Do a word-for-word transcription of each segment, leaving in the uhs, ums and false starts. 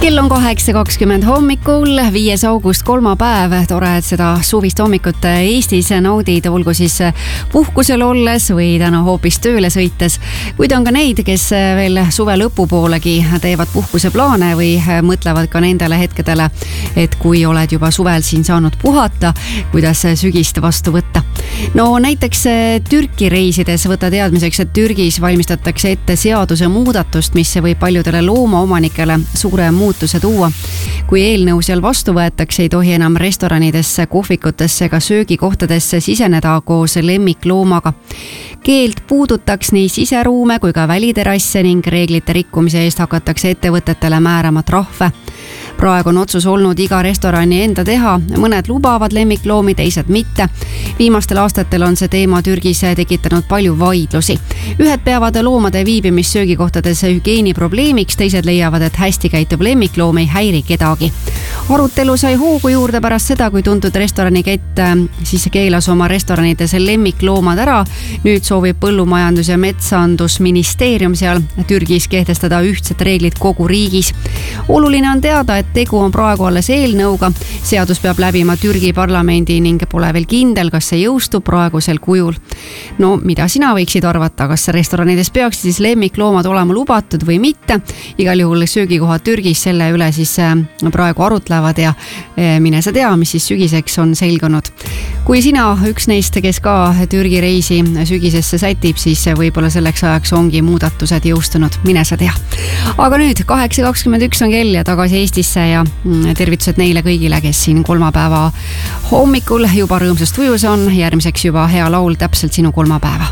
Kell on kaheksa kakskümmend hommikul, viies august, kolmapäev. Tore, et seda suvist hommikut Eestis naudid, olgu siis puhkusel olles või täna hoopis tööle sõites. Kuid on ka neid, kes veel suve lõpupoolegi teevad puhkuseplaane või mõtlevad ka nendele hetkedele, et kui oled juba suvel siin saanud puhata, kuidas sügist vastu võtta. No näiteks Türki reisides võta teadmiseks, et Türgis valmistatakse ette seaduse muudatust, mis võib paljudele loomaomanikele suure muutuse tuua. Kui eelnõu seal vastu võetakse, ei tohi enam restoranidesse, kohvikutesse ega söögikohtadesse siseneda koos lemmikloomaga. Keeld puudutaks nii siseruume kui ka väliterasse ning reeglite rikkumise eest hakatakse ettevõtetele määrama trahve. Praegu on otsus olnud iga restorani enda teha, mõned lubavad lemmikloomi, teised mitte. Viimastel aastatel on see teema Türgis tekitanud palju vaidlusi. Ühed peavad loomade viibimist söögikohtades hügieeniprobleemiks, teised leiavad, et hästi käitub lemmikloom ei häiri kedagi. Arutelu sai hoogu juurde pärast seda, kui tuntud restoranikett siis keelas oma restoranides lemmikloomad ära. Nüüd soovib põllumajandus- ja metsandusministeerium seal Türgis kehtestada ühtsed reeglid kogu riigis. Oluline on teada, et tegu on praegu alles eelnõuga. Seadus peab läbima Türgi parlamendi ning pole veel kindel, kas see jõustub praegusel kujul. No mida sina võiksid arvata, kas restoranides peaksid siis lemmikloomad olema lubatud või mitte? Igal juhul söögikohad Türgis selle üle siis praegu arutlevad ja mine sa tea, mis siis sügiseks on selgunud. Kui sina üks neist, kes ka Türgi reisi sügisesse sätib, siis võib-olla selleks ajaks ongi muudatused jõustunud, mine sa tea. Aga nüüd kaheksa kakskümmend üks on kell ja tagasi Eestisse ja tervitused neile kõigile, kes siin kolmapäeva hommikul juba rõõmsast tujus on. Järgmiseks juba hea laul täpselt sinu kolmapäeva.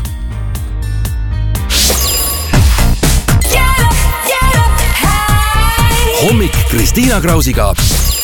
Hommik Kristiina Krausiga.